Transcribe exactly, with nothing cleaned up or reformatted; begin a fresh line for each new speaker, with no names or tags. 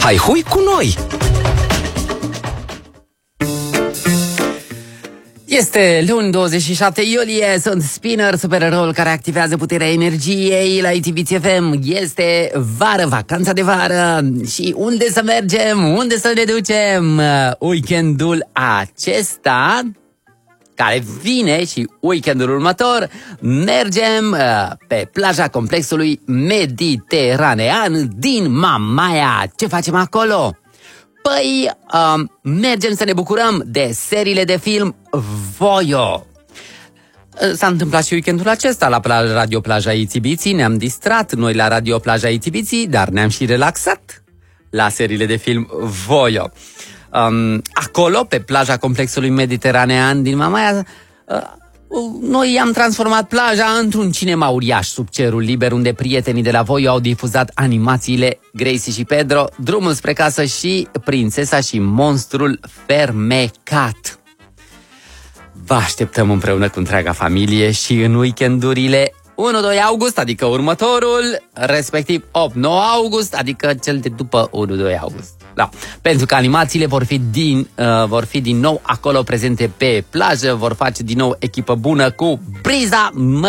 Hai hui cu noi!
Este luni douăzeci și șapte iulie, sunt Spinner, supereroul care activează puterea energiei la I T V F M. Este vară, vacanța de vară. Și unde să mergem? Unde să ne ducem? Weekendul acesta, care vine, și weekendul următor, mergem pe plaja complexului mediteranean din Mamaia. Ce facem acolo? Păi, uh, mergem să ne bucurăm de seriile de film Voio. S-a întâmplat și weekendul acesta la Radio Plaja Itibiții. Ne-am distrat noi la Radio Plaja Itibiții, dar ne-am și relaxat la seriile de film Voio. Um, acolo, pe plaja complexului mediteranean din Mamaia, uh, noi am transformat plaja într-un cinema uriaș sub cerul liber, unde prietenii de la Voio au difuzat animațiile Gracie și Pedro, Drumul spre casă și Prințesa și monstrul fermecat. Vă așteptăm împreună cu întreaga familie și în weekendurile unu doi august, adică următorul, respectiv opt nouă august, adică cel de după unu doi august. Da. Pentru că animațiile vor fi, din, uh, vor fi din nou acolo prezente pe plajă, vor face din nou echipă bună cu Briza